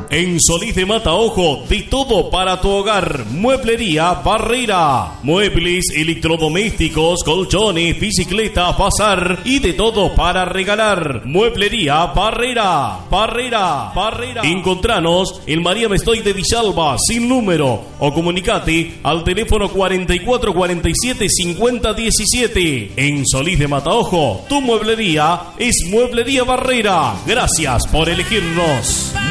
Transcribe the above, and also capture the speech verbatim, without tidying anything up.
En Solís de Mataojo, de todo para tu hogar. Mueblería Barrera. Muebles, electrodomésticos, colchones, bicicletas, bazar y de todo para regalar. Mueblería Barrera. Barrera. Barrera. Encontranos en María Mestoy de Villalba, sin número. O comunicate al teléfono cuarenta y cuatro cuarenta y siete cincuenta diecisiete. En Solís de Mataojo, tu mueblería es Mueblería Barrera. Gracias por elegirnos.